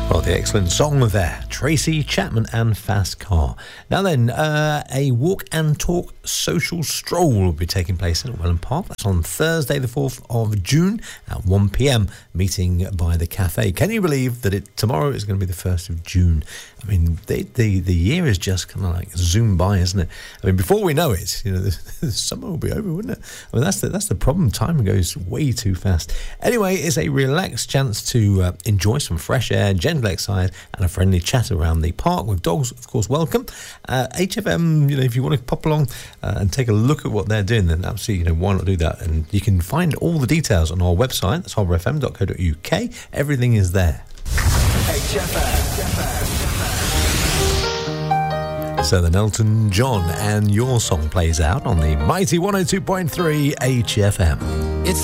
Well, the excellent song there, Tracy Chapman and Fast Car. Now then, a walk and talk social stroll will be taking place in Welland Park. That's on Thursday, the 4th of June at 1 p.m, meeting by the cafe. Can you believe that tomorrow is going to be the 1st of June? I mean, the year is just kind of like zoomed by, isn't it? I mean, before we know it, you know, the summer will be over, wouldn't it? I mean, that's the problem. Time goes way too fast. Anyway, it's a relaxed chance to enjoy some fresh air, gentle exercise, and a friendly chat around the park with dogs, of course, welcome. HFM, you know, if you want to pop along and take a look at what they're doing, then absolutely, you know, why not do that? And you can find all the details on our website. That's harbourfm.co.uk. Everything is there. So then Elton John and Your Song plays out on the mighty 102.3 HFM. It's